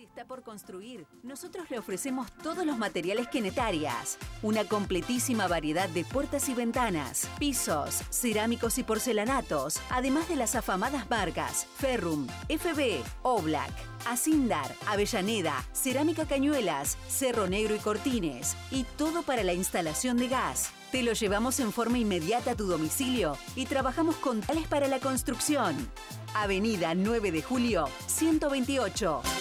Si está por construir, nosotros le ofrecemos todos los materiales que necesitarías. Una completísima variedad de puertas y ventanas, pisos, cerámicos y porcelanatos, además de las afamadas marcas Ferrum, FB, Oblak, Asindar, Avellaneda, Cerámica Cañuelas, Cerro Negro y Cortines. Y todo para la instalación de gas. Te lo llevamos en forma inmediata a tu domicilio y trabajamos con tales para la construcción. Avenida 9 de Julio, 128.